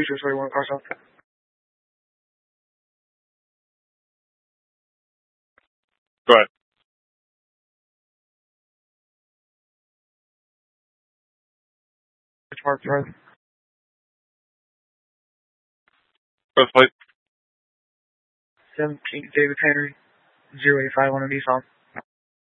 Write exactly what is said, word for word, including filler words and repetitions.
Future thirty-one car south. Go ahead. Which mark drive? Press plate. seventeen David Henry, zero eight five one Nissan.